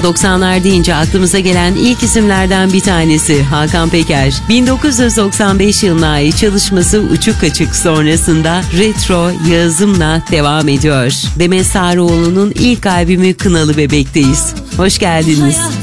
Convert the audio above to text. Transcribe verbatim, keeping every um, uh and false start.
doksanlar deyince aklımıza gelen ilk isimlerden bir tanesi Hakan Peker. bin dokuz yüz doksan beş yılına ait çalışması Uçuk Kaçık sonrasında Retro Yağız'ımla devam ediyor. Demet Sarıoğlu'nun ilk albümü Kınalı Bebek'teyiz. Hoş geldiniz.